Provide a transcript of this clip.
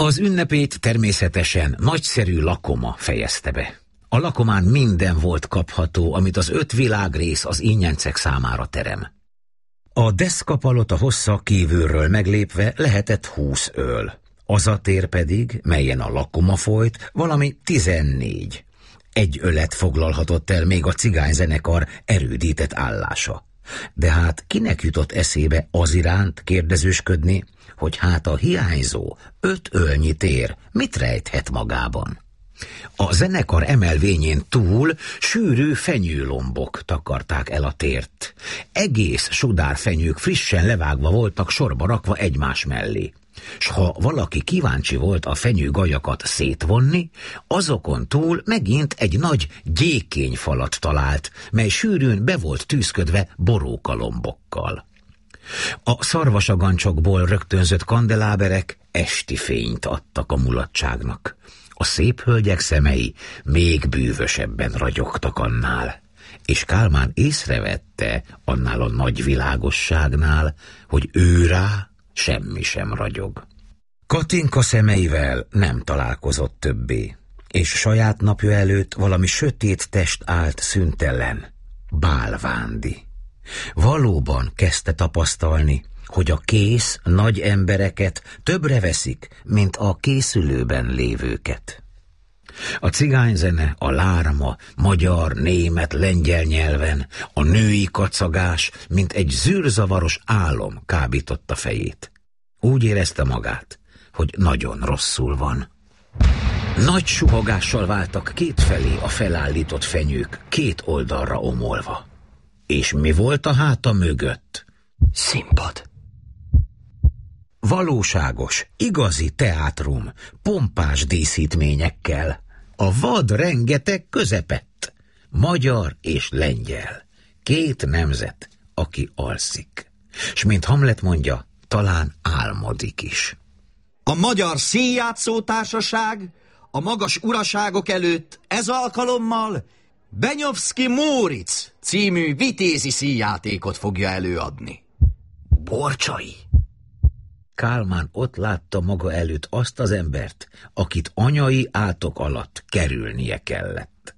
Az ünnepét természetesen nagyszerű lakoma fejezte be. A lakomán minden volt kapható, amit az 5 világrész az ínyencek számára terem. A deszkapalota hossza kívülről meglépve lehetett 20 öl. Az a tér pedig, melyen a lakoma folyt, valami 14. 1 ölet foglalhatott el még a cigányzenekar erődített állása. De hát kinek jutott eszébe az iránt kérdezősködni, hogy hát a hiányzó 5 ölnyi tér mit rejthet magában? A zenekar emelvényén túl sűrű fenyőlombok takarták el a tért. Egész sudárfenyők frissen levágva voltak sorba rakva egymás mellé. S ha valaki kíváncsi volt a fenyőgajakat szétvonni, azokon túl megint egy nagy gyékényfalat talált, mely sűrűn be volt tűzködve borókalombokkal. A szarvasagancsokból rögtönzött kandeláberek esti fényt adtak a mulatságnak. A szép hölgyek szemei még bűvösebben ragyogtak annál, és Kálmán észrevette annál a nagy világosságnál, hogy ő rá semmi sem ragyog. Katinka szemeivel nem találkozott többé, és saját napja előtt valami sötét test állt szüntelen, Bálvándi. Valóban kezdte tapasztalni, hogy a kész nagy embereket többre veszik, mint a készülőben lévőket. A cigányzene, a lárma, magyar, német, lengyel nyelven, a női kacagás, mint egy zűrzavaros álom kábította fejét. Úgy érezte magát, hogy nagyon rosszul van. Nagy suhogással váltak kétfelé a felállított fenyők, 2 oldalra omolva. És mi volt a háta mögött? Színpad. Valóságos, igazi teátrum, pompás díszítményekkel. A vad rengeteg közepett. Magyar és lengyel. 2 nemzet, aki alszik. S mint Hamlet mondja, talán álmodik is. A Magyar Színjátszó Társaság a magas uraságok előtt ez alkalommal Benyovszky Móricz című vitézi színjátékot fogja előadni. Borcsai. Kálmán ott látta maga előtt azt az embert, akit anyai átok alatt kerülnie kellett.